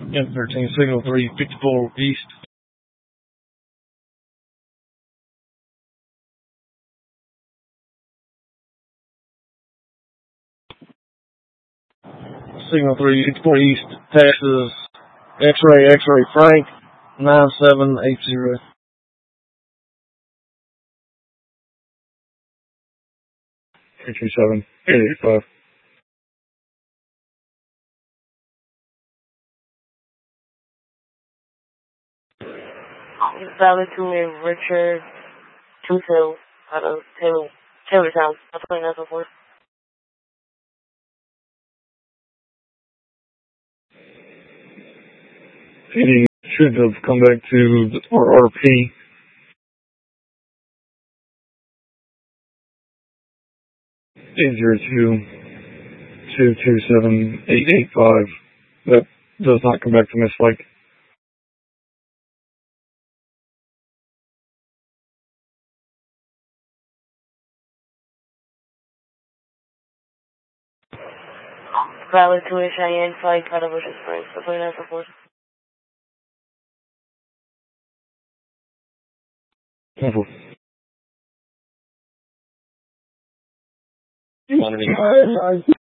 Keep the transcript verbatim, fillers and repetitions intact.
N thirteen, signal three, fifty-four east. Signal three, fifty-four east, passes X-ray, X-ray Frank, nine seven eight zero. three two seven, eight eight five. Valley to me, Richard, two two, out of Taylor, Taylortown, that's what I'm for. He should have come back to the R R P. eight zero two, two two seven, eight eight five. That does not come back to Miss Lake. Valley to me, Cheyenne, Flight, out of Richard Springs, that's what I'm for. Careful. I, I